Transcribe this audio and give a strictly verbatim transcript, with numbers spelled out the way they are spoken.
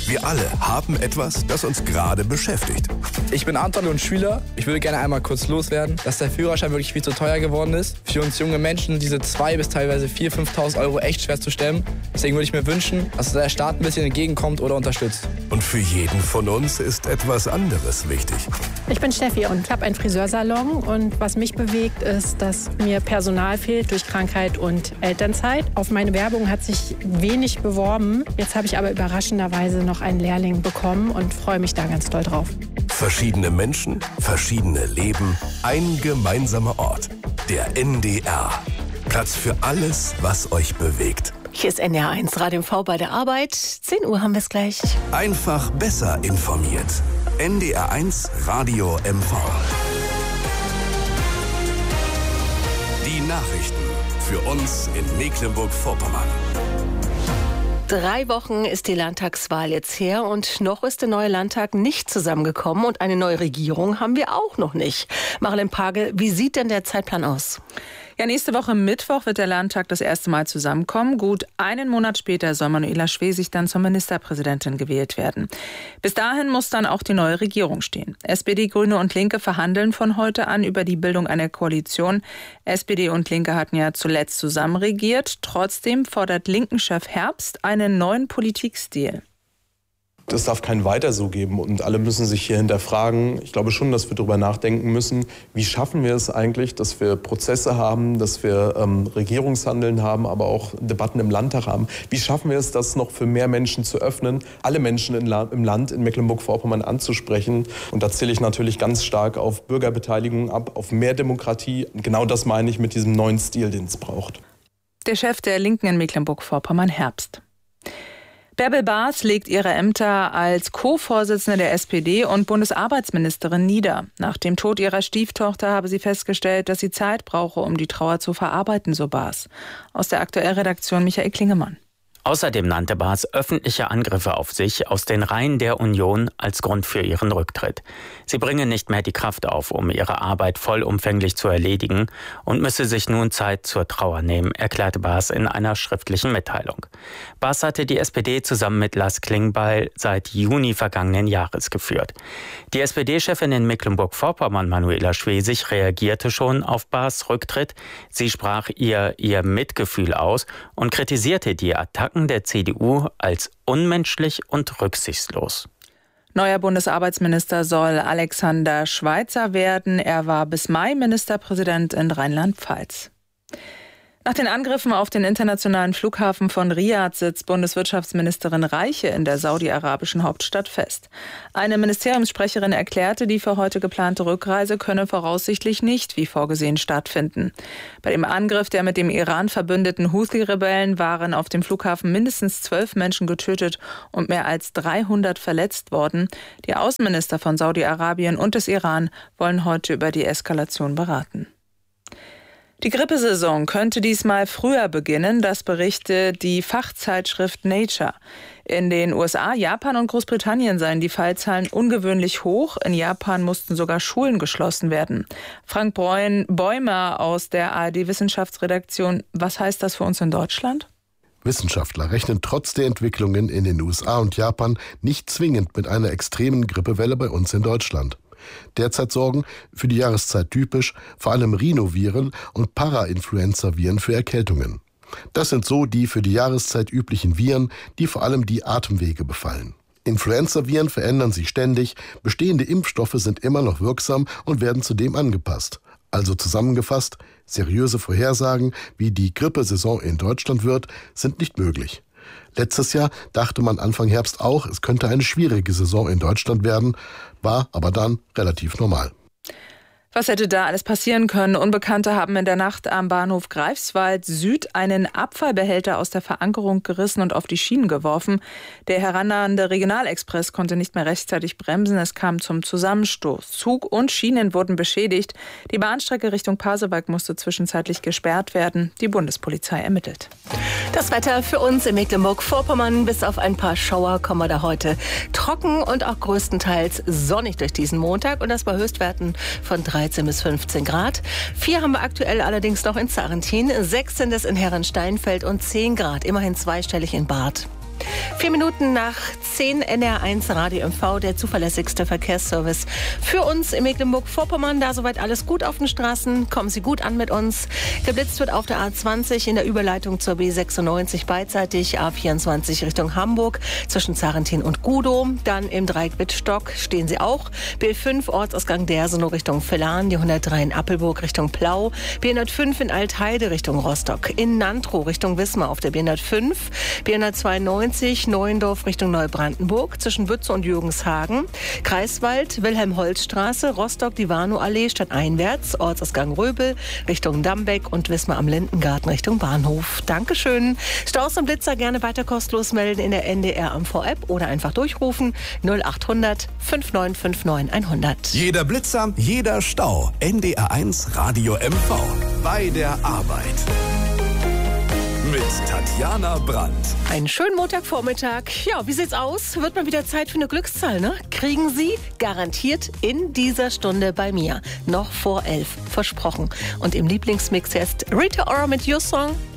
Wir alle haben etwas, das uns gerade beschäftigt. Ich bin Anton und Schüler. Ich würde gerne einmal kurz loswerden, dass der Führerschein wirklich viel zu teuer geworden ist. Für uns junge Menschen diese zwei bis teilweise viertausend, fünftausend Euro echt schwer zu stemmen. Deswegen würde ich mir wünschen, dass der Staat ein bisschen entgegenkommt oder unterstützt. Und für jeden von uns ist etwas anderes wichtig. Ich bin Steffi und habe einen Friseursalon. Und was mich bewegt, ist, dass mir Personal fehlt durch Krankheit und Elternzeit. Auf meine Werbung hat sich wenig beworben. Jetzt habe ich aber überraschenderweise noch einen Lehrling bekommen und freue mich da ganz doll drauf. Verschiedene Menschen, verschiedene Leben, ein gemeinsamer Ort. Der N D R. Platz für alles, was euch bewegt. Hier ist N D R eins, Radio M V bei der Arbeit. zehn Uhr haben wir es gleich. Einfach besser informiert. N D R eins Radio M V. Die Nachrichten für uns in Mecklenburg-Vorpommern. Drei Wochen ist die Landtagswahl jetzt her und noch ist der neue Landtag nicht zusammengekommen und eine neue Regierung haben wir auch noch nicht. Marlene Pagel, wie sieht denn der Zeitplan aus? Ja, nächste Woche Mittwoch wird der Landtag das erste Mal zusammenkommen. Gut einen Monat später soll Manuela Schwesig dann zur Ministerpräsidentin gewählt werden. Bis dahin muss dann auch die neue Regierung stehen. S P D, Grüne und Linke verhandeln von heute an über die Bildung einer Koalition. S P D und Linke hatten ja zuletzt zusammen regiert. Trotzdem fordert Linken-Chef Herbst einen neuen Politikstil. Es darf kein Weiter so geben und alle müssen sich hier hinterfragen. Ich glaube schon, dass wir darüber nachdenken müssen, wie schaffen wir es eigentlich, dass wir Prozesse haben, dass wir ähm, Regierungshandeln haben, aber auch Debatten im Landtag haben. Wie schaffen wir es, das noch für mehr Menschen zu öffnen, alle Menschen in La- im Land, in Mecklenburg-Vorpommern anzusprechen. Und da zähle ich natürlich ganz stark auf Bürgerbeteiligung ab, auf mehr Demokratie. Und genau das meine ich mit diesem neuen Stil, den es braucht. Der Chef der Linken in Mecklenburg-Vorpommern, Herbst. Bärbel Baas legt ihre Ämter als Co-Vorsitzende der S P D und Bundesarbeitsministerin nieder. Nach dem Tod ihrer Stieftochter habe sie festgestellt, dass sie Zeit brauche, um die Trauer zu verarbeiten, so Baas. Aus der Aktuellredaktion Michael Klingemann. Außerdem nannte Baas öffentliche Angriffe auf sich aus den Reihen der Union als Grund für ihren Rücktritt. Sie bringe nicht mehr die Kraft auf, um ihre Arbeit vollumfänglich zu erledigen und müsse sich nun Zeit zur Trauer nehmen, erklärte Baas in einer schriftlichen Mitteilung. Baas hatte die S P D zusammen mit Lars Klingbeil seit Juni vergangenen Jahres geführt. Die S P D-Chefin in Mecklenburg-Vorpommern, Manuela Schwesig, reagierte schon auf Baas Rücktritt. Sie sprach ihr ihr Mitgefühl aus und kritisierte die Attacken der C D U als unmenschlich und rücksichtslos. Neuer Bundesarbeitsminister soll Alexander Schweitzer werden. Er war bis Mai Ministerpräsident in Rheinland-Pfalz. Nach den Angriffen auf den internationalen Flughafen von Riad sitzt Bundeswirtschaftsministerin Reiche in der saudi-arabischen Hauptstadt fest. Eine Ministeriumssprecherin erklärte, die für heute geplante Rückreise könne voraussichtlich nicht wie vorgesehen stattfinden. Bei dem Angriff der mit dem Iran verbündeten Houthi-Rebellen waren auf dem Flughafen mindestens zwölf Menschen getötet und mehr als dreihundert verletzt worden. Die Außenminister von Saudi-Arabien und des Iran wollen heute über die Eskalation beraten. Die Grippesaison könnte diesmal früher beginnen, das berichtet die Fachzeitschrift Nature. In den U S A, Japan und Großbritannien seien die Fallzahlen ungewöhnlich hoch. In Japan mussten sogar Schulen geschlossen werden. Frank Breun, Bäumer aus der A R D-Wissenschaftsredaktion, was heißt das für uns in Deutschland? Wissenschaftler rechnen trotz der Entwicklungen in den U S A und Japan nicht zwingend mit einer extremen Grippewelle bei uns in Deutschland. Derzeit sorgen, für die Jahreszeit typisch, vor allem Rhinoviren und Parainfluenza-Viren für Erkältungen. Das sind so die für die Jahreszeit üblichen Viren, die vor allem die Atemwege befallen. Influenza-Viren verändern sich ständig, bestehende Impfstoffe sind immer noch wirksam und werden zudem angepasst. Also zusammengefasst, seriöse Vorhersagen, wie die Grippesaison in Deutschland wird, sind nicht möglich. Letztes Jahr dachte man Anfang Herbst auch, es könnte eine schwierige Saison in Deutschland werden, war aber dann relativ normal. Was hätte da alles passieren können? Unbekannte haben in der Nacht am Bahnhof Greifswald Süd einen Abfallbehälter aus der Verankerung gerissen und auf die Schienen geworfen. Der herannahende Regionalexpress konnte nicht mehr rechtzeitig bremsen. Es kam zum Zusammenstoß. Zug und Schienen wurden beschädigt. Die Bahnstrecke Richtung Pasewalk musste zwischenzeitlich gesperrt werden. Die Bundespolizei ermittelt. Das Wetter für uns in Mecklenburg-Vorpommern. Bis auf ein paar Schauer kommen wir da heute trocken und auch größtenteils sonnig durch diesen Montag. Und das bei Höchstwerten von dreizehn bis fünfzehn Grad. Vier haben wir aktuell allerdings noch in Zarrentin. Sechs sind es in Herrensteinfeld und zehn Grad. Immerhin zweistellig in Barth. Vier Minuten nach zehn. zehn, N D R eins Radio M V, der zuverlässigste Verkehrsservice für uns in Mecklenburg-Vorpommern. Da soweit alles gut auf den Straßen. Kommen Sie gut an mit uns. Geblitzt wird auf der A zwanzig in der Überleitung zur B sechsundneunzig beidseitig, A vierundzwanzig Richtung Hamburg zwischen Zarentin und Gudow. Dann im Dreieck Wittstock stehen Sie auch. B fünf Ortsausgang Dersenow Richtung Villahn, die hundertdrei in Appelburg Richtung Plau, B hundertfünf in Altheide Richtung Rostock, in Nantrow Richtung Wismar auf der B hundertfünf, B hundertzweiundneunzig Neuendorf Richtung Neubrandenburg zwischen Bützow und Jürgenshagen, Kreiswald Wilhelm-Holz-Straße, Rostock die Warnow-Allee stadteinwärts, Ortsausgang Röbel Richtung Dambeck und Wismar am Lindengarten Richtung Bahnhof. Dankeschön. Staus und Blitzer gerne weiter kostenlos melden in der N D R A M V-App oder einfach durchrufen null achthundert fünfundneunzig fünfundneunzig hundert. Jeder Blitzer, jeder Stau. N D R eins Radio M V. Bei der Arbeit. Mit Tatjana Brandt. Einen schönen Montagvormittag. Ja, wie sieht's aus? Wird mal wieder Zeit für eine Glückszahl, ne? Kriegen Sie garantiert in dieser Stunde bei mir. Noch vor elf. Versprochen. Und im Lieblingsmix jetzt Rita Ora mit Your Song.